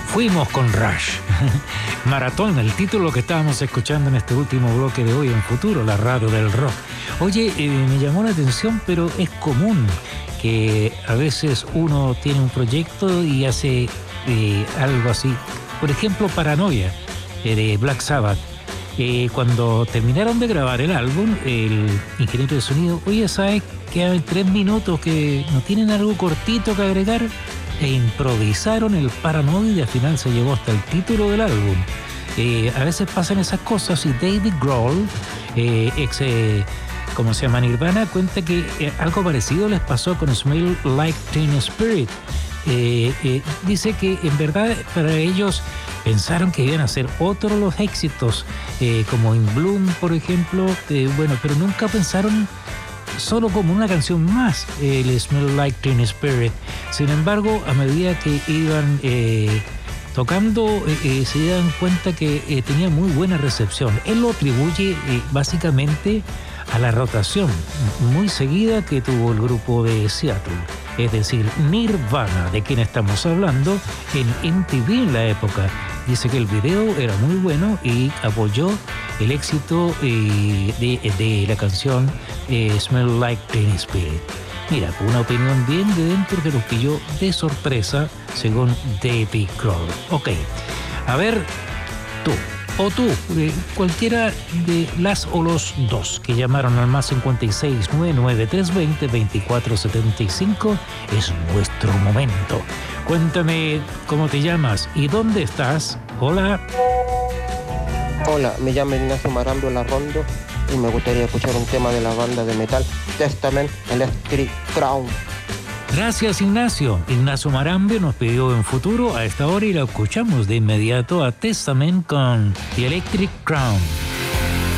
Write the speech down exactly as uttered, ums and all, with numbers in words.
Fuimos con Rush. Maratón, el título que estábamos escuchando en este último bloque de Hoy en Futuro, la radio del rock. Oye, eh, me llamó la atención, pero es común que a veces uno tiene un proyecto y hace eh, algo así. Por ejemplo, Paranoia, eh, de Black Sabbath. Eh, cuando terminaron de grabar el álbum, el ingeniero de sonido, oye, ¿sabes? Quedan tres minutos que no tienen algo cortito que agregar, e improvisaron el Paranoid y al final se llegó hasta el título del álbum. Eh, a veces pasan esas cosas y David Grohl, eh, ex, eh, ¿cómo se llama? Nirvana, cuenta que eh, algo parecido les pasó con Smell Like Teen Spirit. Eh, eh, dice que en verdad para ellos pensaron que iban a ser otros los éxitos, eh, como In Bloom, por ejemplo, eh, bueno, pero nunca pensaron solo como una canción más, eh, el Smell Like Teen Spirit. Sin embargo, a medida que iban eh, tocando, eh, eh, se dan cuenta que eh, tenía muy buena recepción. Él lo atribuye eh, básicamente a la rotación muy seguida que tuvo el grupo de Seattle, es decir, Nirvana, de quien estamos hablando, en M T V en la época. Dice que el video era muy bueno y apoyó el éxito eh, de, de la canción eh, Smell Like Teen Spirit. Mira, una opinión bien de dentro que nos pilló de sorpresa, según David Grohl. Ok, a ver, tú, o tú, eh, cualquiera de las o los dos que llamaron al más cincuenta y seis, nueve nueve tres dos cero, veinticuatro setenta y cinco, es nuestro momento. Cuéntame cómo te llamas y dónde estás. Hola. Hola, me llamo Ignacio Marambio Larrondo y me gustaría escuchar un tema de la banda de metal Testament, Electric Crown. Gracias, Ignacio. Ignacio Marambio nos pidió en futuro a esta hora y la escuchamos de inmediato a Testament con The Electric Crown.